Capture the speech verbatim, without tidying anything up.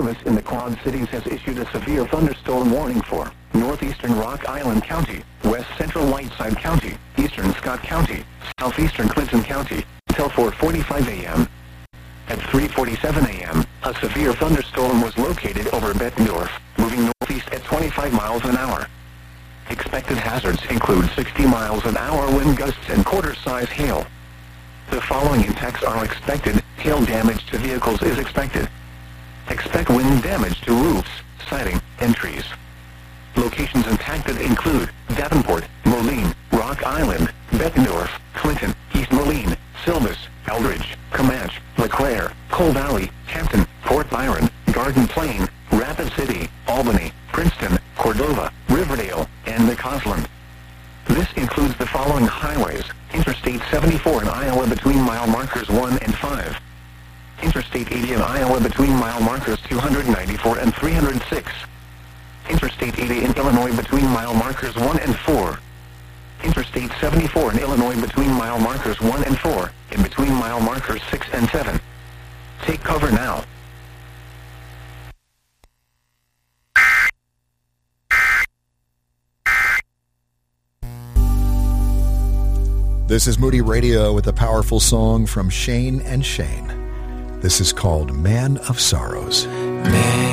Service in the Quad Cities has issued a severe thunderstorm warning for northeastern Rock Island County, west central Whiteside County, eastern Scott County, southeastern Clinton County, until four forty-five a.m. At three forty-seven a.m., a severe thunderstorm was located over Bettendorf, moving northeast at twenty-five miles an hour. Expected hazards include sixty miles an hour wind gusts and quarter-size hail. The following impacts are expected. Hail damage to vehicles is expected. Expect wind damage to roofs, siding, and trees. Locations impacted include Davenport, Moline, Rock Island, Bettendorf, Clinton, East Moline, Silvis, Eldridge, Comanche, LeClaire, Coal Valley, Hampton, Port Byron, Garden Plain, Rapid City, Albany, Princeton, Cordova, Riverdale, and McCausland. This includes the following highways: Interstate seventy-four in Iowa between mile markers one and five. Interstate eighty in Iowa between mile markers two ninety-four and three oh six. Interstate eighty in Illinois between mile markers one and four. Interstate seventy-four in Illinois between mile markers one and four, and between mile markers six and seven. Take cover now. This is Moody Radio with a powerful song from Shane and Shane. This is called Man of Sorrows. Man